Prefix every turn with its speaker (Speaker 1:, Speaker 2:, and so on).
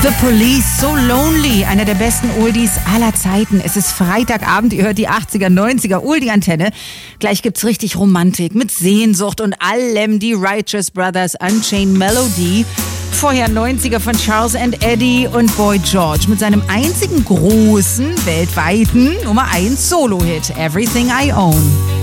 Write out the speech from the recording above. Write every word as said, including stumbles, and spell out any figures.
Speaker 1: The Police, So Lonely, einer der besten Oldies aller Zeiten. Es ist Freitagabend, ihr hört die achtziger, neunziger Oldie-Antenne. Gleich gibt's richtig Romantik mit Sehnsucht und allem, die Righteous Brothers, Unchained Melody. Vorher neunziger von Charles and Eddie und Boy George mit seinem einzigen großen, weltweiten Nummer eins Solo-Hit, Everything I Own.